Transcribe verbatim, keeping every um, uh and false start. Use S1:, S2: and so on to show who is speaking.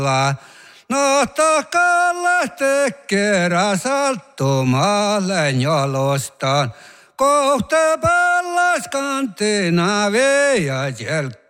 S1: No takalla tekee rasalttumalle jalostaan. Kohta pallas kantina veijä jelkkä.